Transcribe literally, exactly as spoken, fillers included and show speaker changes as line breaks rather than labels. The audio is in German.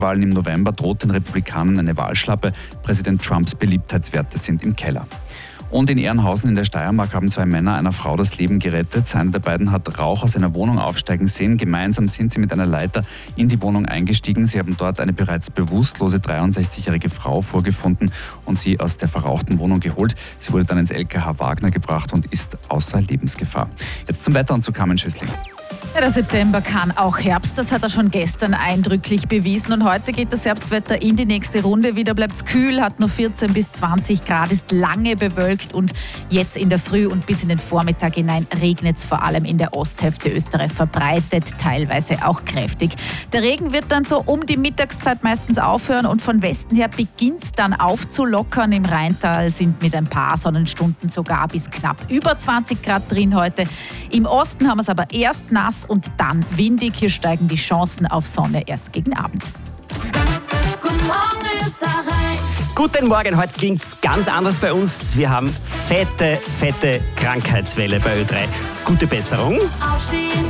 Wahlen im November droht den Republikanern eine Wahlschlappe. Präsident Trumps Beliebtheitswerte sind im Keller. Und in Ehrenhausen in der Steiermark haben zwei Männer einer Frau das Leben gerettet. Einer der beiden hat Rauch aus einer Wohnung aufsteigen sehen. Gemeinsam sind sie mit einer Leiter in die Wohnung eingestiegen. Sie haben dort eine bereits bewusstlose dreiundsechzigjährige Frau vorgefunden und sie aus der verrauchten Wohnung geholt. Sie wurde dann ins L K H Wagner gebracht und ist außer Lebensgefahr. Jetzt zum Wetter und zu Carmen Schüssling.
Ja, der September kann auch Herbst, das hat er schon gestern eindrücklich bewiesen. Und heute geht das Herbstwetter in die nächste Runde. Wieder bleibt es kühl, hat nur vierzehn bis zwanzig Grad, ist lange bewölkt und jetzt in der Früh und bis in den Vormittag hinein regnet es vor allem in der Osthälfte Österreichs verbreitet, teilweise auch kräftig. Der Regen wird dann so um die Mittagszeit meistens aufhören und von Westen her beginnt es dann aufzulockern. Im Rheintal sind mit ein paar Sonnenstunden sogar bis knapp über zwanzig Grad drin heute. Im Osten haben wir es aber erst nass und dann windig. Hier steigen die Chancen auf Sonne erst gegen Abend.
Guten Morgen Österreich.
Guten Morgen, heute klingt's ganz anders bei uns. Wir haben fette, fette Krankheitswelle bei Ö drei. Gute Besserung.
Aufstehen,